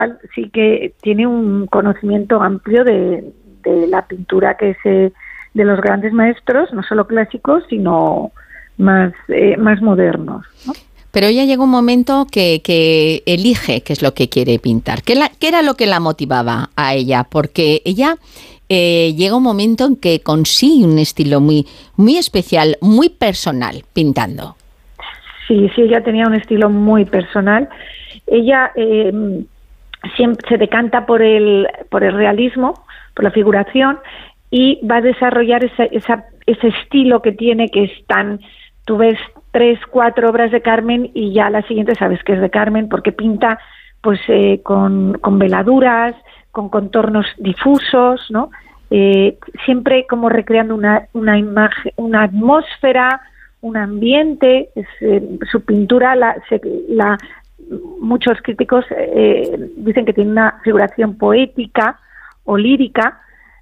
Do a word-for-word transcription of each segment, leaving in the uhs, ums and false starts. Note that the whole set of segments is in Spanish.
sí que tiene un conocimiento amplio de, de la pintura que se de los grandes maestros, no solo clásicos, sino más, eh, más modernos, ¿no? Pero ella llega un momento que, que elige qué es lo que quiere pintar. ¿Qué, la, ¿Qué era lo que la motivaba a ella? Porque ella eh, llega un momento en que consigue un estilo muy, muy especial, muy personal, pintando. Sí, sí, ella tenía un estilo muy personal. Ella eh, siempre se decanta por el, por el realismo, por la figuración, y va a desarrollar esa, esa, ese estilo que tiene, que es tan... Tú ves tres, cuatro obras de Carmen y ya la siguiente sabes que es de Carmen, porque pinta pues eh, con, con veladuras, con contornos difusos, ¿no? Eh, siempre como recreando una, una imagen, una atmósfera, un ambiente. Es, eh, su pintura, la, se, la, muchos críticos eh, dicen que tiene una figuración poética o lírica,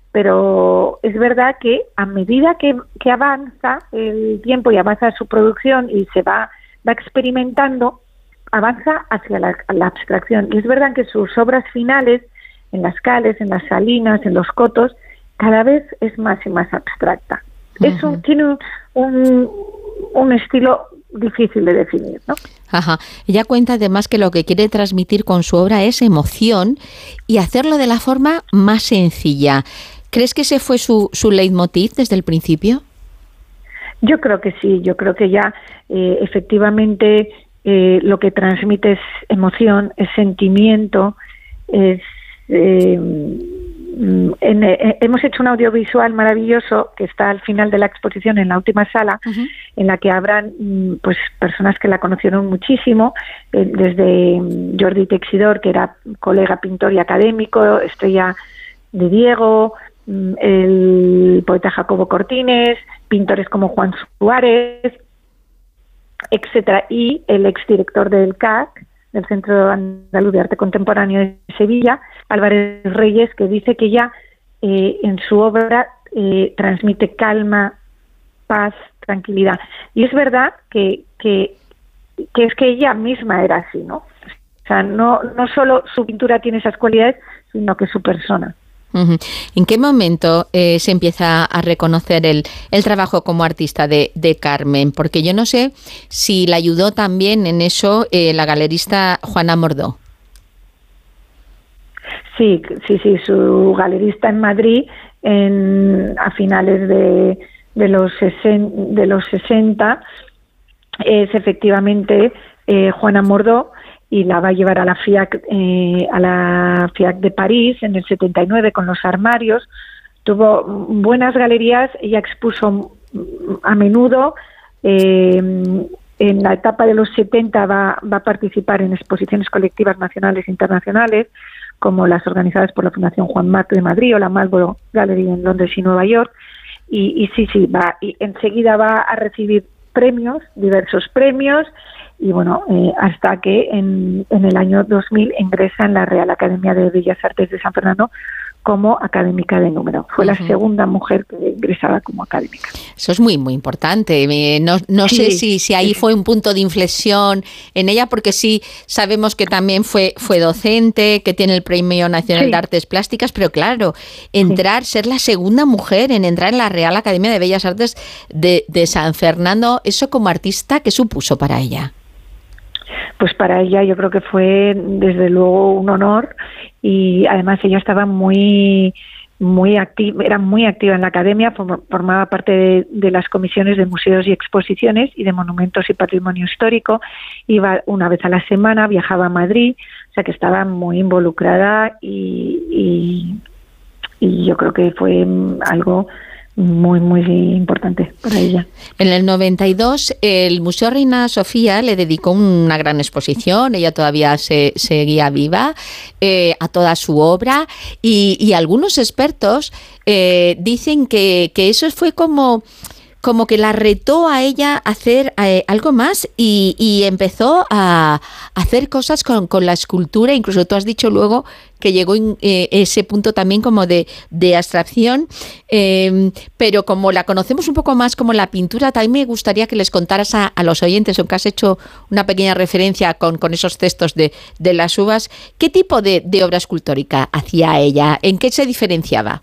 pero es verdad que a medida que, que avanza el tiempo y avanza su producción y se va, va experimentando, avanza hacia la, la abstracción. Y es verdad que sus obras finales, en las cales, en las salinas, en los cotos, cada vez es más y más abstracta. Uh-huh. Es un, tiene un, un, un estilo difícil de definir, ¿no? Ajá. Ella cuenta además que lo que quiere transmitir con su obra es emoción y hacerlo de la forma más sencilla. ¿Crees que ese fue su, su leitmotiv desde el principio? Yo creo que sí, yo creo que ya eh, efectivamente eh, lo que transmite es emoción, es sentimiento, es... Eh, en, eh, hemos hecho un audiovisual maravilloso que está al final de la exposición en la última sala, uh-huh. en la que habrán pues personas que la conocieron muchísimo, eh, desde Jordi Texidor, que era colega pintor y académico, Estrella de Diego, el poeta Jacobo Cortines, pintores como Juan Suárez, etcétera, y el exdirector del C A C, del Centro Andaluz de Arte Contemporáneo de Sevilla, Álvarez Reyes, que dice que ya eh, en su obra eh, transmite calma, paz, tranquilidad. Y es verdad que, que, que es que ella misma era así, ¿no? O sea, no, no solo su pintura tiene esas cualidades, sino que su persona. Uh-huh. ¿En qué momento eh, se empieza a reconocer el, el trabajo como artista de, de Carmen? Porque yo no sé si la ayudó también en eso eh, la galerista Juana Mordó. Sí, sí, sí, su galerista en Madrid en, a finales de, de, los, sesen, de los sesenta es efectivamente eh, Juana Mordó, y la va a llevar a la FIAC eh, a la FIAC de París en el setenta y nueve con los armarios. Tuvo buenas galerías, ella expuso a menudo. Eh, en la etapa de los setenta va, va a participar en exposiciones colectivas nacionales e internacionales, como las organizadas por la Fundación Juan Marc de Madrid o la Marlborough Gallery en Londres y Nueva York. Y, y sí, sí, va, y enseguida va a recibir premios, diversos premios. Y bueno, eh, hasta que en, en el año dos mil ingresa en la Real Academia de Bellas Artes de San Fernando como académica de número. Fue uh-huh. la segunda mujer que ingresaba como académica. Eso es muy, muy importante. No, no sí, sé si, si ahí sí. fue un punto de inflexión en ella, porque sí sabemos que también fue, fue docente, que tiene el Premio Nacional sí. de Artes Plásticas, pero claro, entrar, sí. ser la segunda mujer en entrar en la Real Academia de Bellas Artes de, de San Fernando, eso como artista, ¿qué supuso para ella? Pues para ella yo creo que fue desde luego un honor, y además ella estaba muy muy activa, era muy activa en la academia, formaba parte de, de las comisiones de museos y exposiciones y de monumentos y patrimonio histórico, iba una vez a la semana, viajaba a Madrid, o sea que estaba muy involucrada y, y, y yo creo que fue algo muy, muy importante para ella. En el noventa y dos, el Museo Reina Sofía le dedicó una gran exposición, ella todavía se, seguía viva, eh, a toda su obra, y, y algunos expertos eh, dicen que, que eso fue como, como que la retó a ella a hacer eh, algo más y, y empezó a, a hacer cosas con, con la escultura. Incluso tú has dicho luego que llegó en eh, ese punto también como de, de abstracción, eh, pero como la conocemos un poco más como la pintura, también me gustaría que les contaras a, a los oyentes, aunque has hecho una pequeña referencia con, con esos textos de, de las uvas, ¿qué tipo de, de obra escultórica hacía ella? ¿En qué se diferenciaba?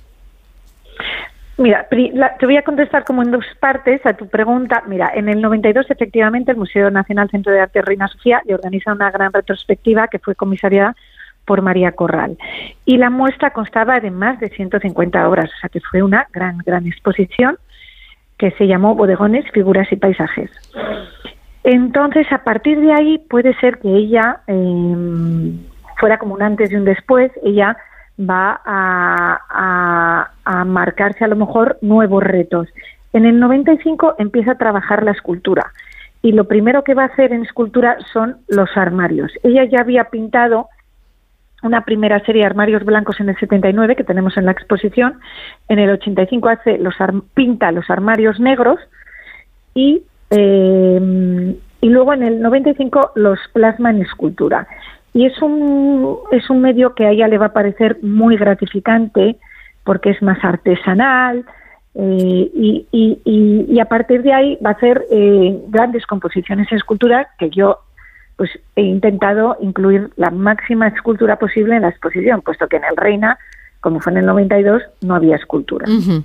Mira, te voy a contestar como en dos partes a tu pregunta. Mira, en el noventa y dos, efectivamente, el Museo Nacional Centro de Arte Reina Sofía le organiza una gran retrospectiva que fue comisariada por María Corral. Y la muestra constaba de más de ciento cincuenta obras, o sea que fue una gran, gran exposición que se llamó Bodegones, Figuras y Paisajes. Entonces, a partir de ahí, puede ser que ella eh, fuera como un antes y un después. Ella va a, a, a marcarse a lo mejor nuevos retos. En el noventa y cinco empieza a trabajar la escultura y lo primero que va a hacer en escultura son los armarios. Ella ya había pintado una primera serie de armarios blancos en el setenta y nueve que tenemos en la exposición. En el ochenta y cinco hace los pinta los armarios negros y, eh, y luego en el noventa y cinco los plasma en escultura. Y es un, es un medio que a ella le va a parecer muy gratificante porque es más artesanal eh, y, y, y, y a partir de ahí va a hacer eh, grandes composiciones en escultura que yo pues he intentado incluir la máxima escultura posible en la exposición, puesto que en el Reina, como fue en el noventa y dos, no había escultura. Uh-huh.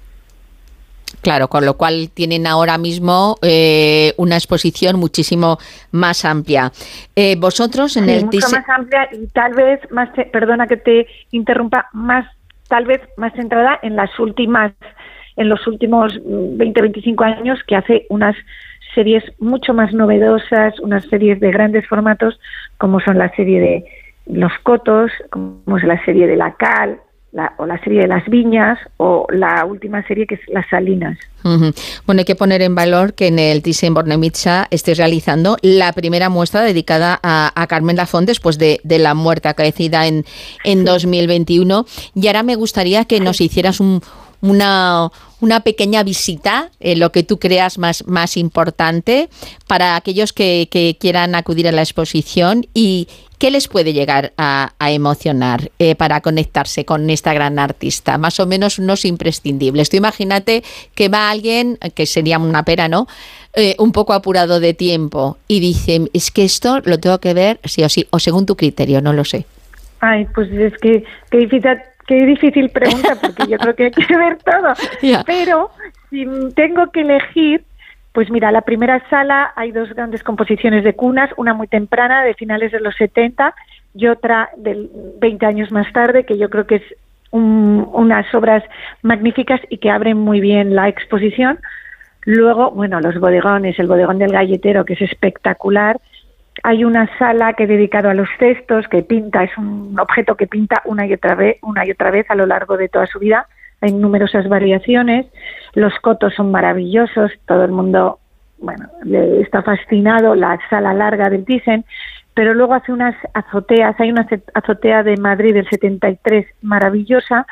Claro, con lo cual tienen ahora mismo eh, una exposición muchísimo más amplia. Eh, vosotros en sí, el mucho dise- más amplia y tal vez más, perdona que te interrumpa, más tal vez más centrada en las últimas, en los últimos veinte, veinticinco años, que hace unas series mucho más novedosas, unas series de grandes formatos, como son la serie de Los Cotos, como es la serie de La Cal, la, o la serie de Las Viñas, o la última serie que es Las Salinas. Uh-huh. Bueno, hay que poner en valor que en el Thyssen-Bornemisza estés realizando la primera muestra dedicada a, a Carmen Lafont después de, de la muerte acaecida en, en sí. dos mil veintiuno. Y ahora me gustaría que nos hicieras un Una, una pequeña visita, eh, lo que tú creas más, más importante para aquellos que, que quieran acudir a la exposición y qué les puede llegar a, a emocionar eh, para conectarse con esta gran artista. Más o menos unos imprescindibles. Tú imagínate que va alguien, que sería una pena, ¿no?, eh, un poco apurado de tiempo y dice, es que esto lo tengo que ver sí o sí, o según tu criterio, no lo sé. Ay, pues es que qué difícil... Qué difícil pregunta, porque yo creo que hay que ver todo. Yeah. Pero si tengo que elegir, pues mira, la primera sala hay dos grandes composiciones de cunas, una muy temprana, de finales de los setenta, y otra de veinte años más tarde, que yo creo que es un, unas obras magníficas y que abren muy bien la exposición. Luego, bueno, los bodegones, el bodegón del Galletero, que es espectacular. Hay una sala que he dedicado a los cestos, que pinta, es un objeto que pinta una y otra vez, una y otra vez a lo largo de toda su vida. Hay numerosas variaciones. Los cotos son maravillosos, todo el mundo, bueno, le está fascinado, la sala larga del Thyssen, pero luego hace unas azoteas, hay una azotea de Madrid del setenta y tres maravillosa,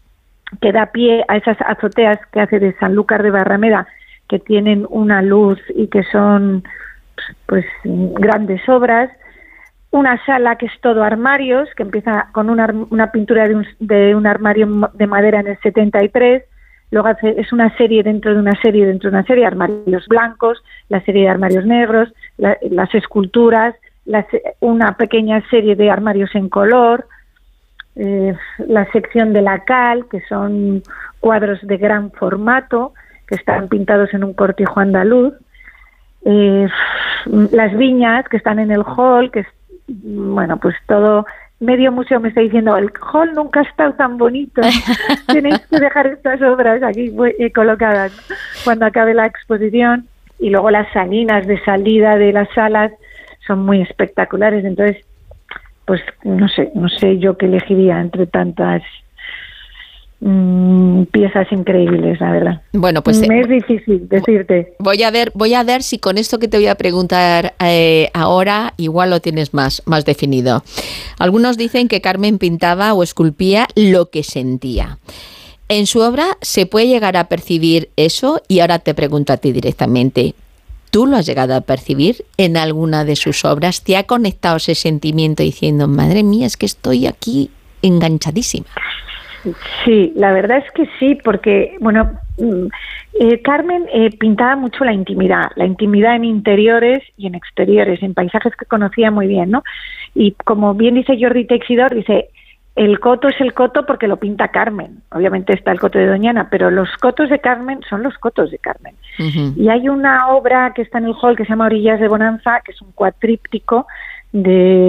que da pie a esas azoteas que hace de Sanlúcar de Barrameda, que tienen una luz y que son pues grandes obras. Una sala que es todo armarios, que empieza con una, una pintura de un, de un armario de madera en el setenta y tres, luego hace, es una serie dentro de una serie dentro de una serie, armarios blancos, la serie de armarios negros, la, las esculturas, la, una pequeña serie de armarios en color, eh, la sección de La Cal, que son cuadros de gran formato, que están pintados en un cortijo andaluz, Eh, las viñas que están en el hall, que es, bueno, pues todo, medio museo me está diciendo, el hall nunca ha estado tan bonito, tenéis que dejar estas obras aquí eh, colocadas, ¿no?, cuando acabe la exposición. Y luego las salinas de salida de las salas son muy espectaculares. Entonces, pues no sé, no sé yo qué elegiría entre tantas Mm, piezas increíbles, la verdad. Bueno, pues me es difícil decirte. Voy a ver, voy a ver si con esto que te voy a preguntar eh, ahora igual lo tienes más, más definido. Algunos dicen que Carmen pintaba o esculpía lo que sentía. En su obra se puede llegar a percibir eso, y ahora te pregunto a ti directamente, ¿tú lo has llegado a percibir en alguna de sus obras? ¿Te ha conectado ese sentimiento diciendo, madre mía, es que estoy aquí enganchadísima? Sí, la verdad es que sí, porque, bueno, eh, Carmen eh, pintaba mucho la intimidad, la intimidad en interiores y en exteriores, en paisajes que conocía muy bien, ¿no? Y como bien dice Jordi Teixidor, dice, el coto es el coto porque lo pinta Carmen. Obviamente está el coto de Doñana, pero los cotos de Carmen son los cotos de Carmen. Uh-huh. Y hay una obra que está en el hall que se llama Orillas de Bonanza, que es un cuatríptico de